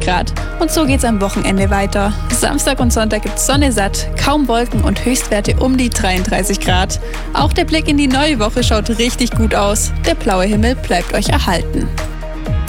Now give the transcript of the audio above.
Grad. Und so geht's am Wochenende weiter. Samstag und Sonntag gibt's Sonne satt, kaum Wolken und Höchstwerte um die 33 Grad. Auch der Blick in die neue Woche schaut richtig gut aus. Der blaue Himmel bleibt euch erhalten.